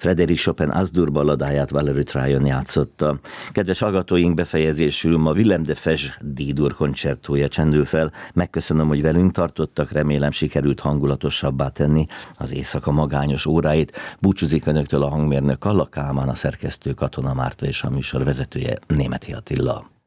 Frédéric Chopin Az-dur balladáját Valerie Tryon játszotta. Kedves hallgatóink, befejezésül ma Willem de Fez D-dur koncertója csendül fel. Megköszönöm, hogy velünk tartottak, remélem sikerült hangulatosabbá tenni az éjszaka magányos óráit. Búcsúzik önöktől a hangmérnök Alla Kálmán, a szerkesztő Katona Márta és a műsor vezetője Németi Attila.